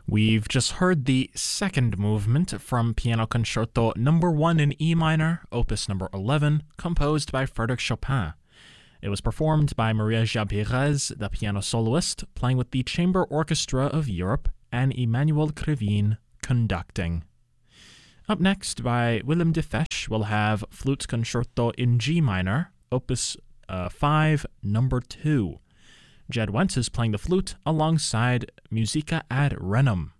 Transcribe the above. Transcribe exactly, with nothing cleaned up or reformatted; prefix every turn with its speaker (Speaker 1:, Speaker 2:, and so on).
Speaker 1: We've just heard the second movement from Piano Concerto number one in E minor, opus number eleven, composed by Frédéric Chopin. It was performed by Maria João Pires, the piano soloist, playing with the Chamber Orchestra of Europe, and Emmanuel Krivine conducting. Up next, by Willem de Fesch, we'll have Flute Concerto in G minor, opus uh, five, number two. Jed Wentz is playing the flute alongside Musica ad Renum.